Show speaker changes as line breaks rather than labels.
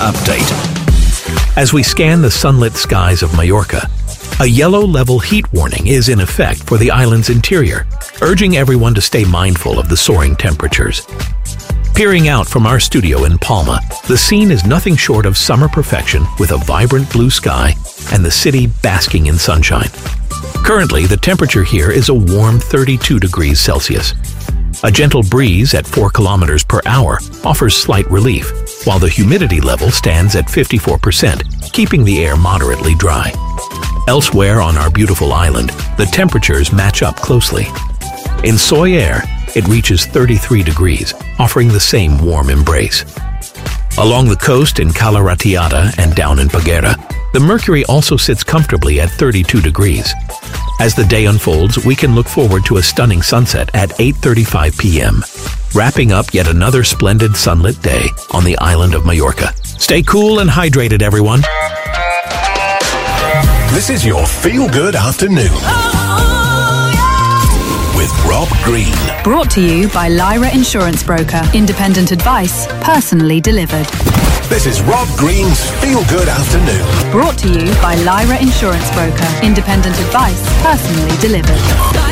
update. As we scan the sunlit skies of Majorca, a yellow level heat warning is in effect for the island's interior, urging everyone to stay mindful of the soaring temperatures. Peering out from our studio in Palma, the scene is nothing short of summer perfection with a vibrant blue sky and the city basking in sunshine. Currently, the temperature here is a warm 32 degrees Celsius. A gentle breeze at 4 kilometers per hour offers slight relief, while the humidity level stands at 54%, keeping the air moderately dry. Elsewhere on our beautiful island, the temperatures match up closely. In Soyer, it reaches 33 degrees, offering the same warm embrace. Along the coast in Cala Ratllada and down in Peguera, the mercury also sits comfortably at 32 degrees. As the day unfolds, we can look forward to a stunning sunset at 8:35 p.m., wrapping up yet another splendid sunlit day on the island of Majorca. Stay cool and hydrated, everyone.
This is your feel-good afternoon with Rob Green.
Brought to you by Lyra Insurance Broker. Independent advice, personally delivered.
This is Rob Green's feel-good afternoon.
Brought to you by Lyra Insurance Broker. Independent advice, personally delivered.